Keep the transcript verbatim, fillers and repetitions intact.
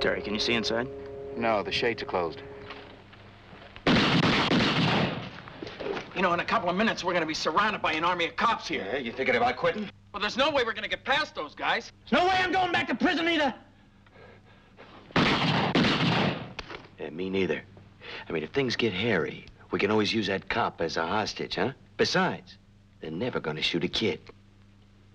Terry, can you see inside? No, the shades are closed. You know, in a couple of minutes, we're gonna be surrounded by an army of cops here. Yeah, you thinking about quitting? Well, there's no way we're gonna get past those guys. There's no way I'm going back to prison either. Yeah, me neither. I mean, if things get hairy, we can always use that cop as a hostage, huh? Besides, they're never gonna shoot a kid.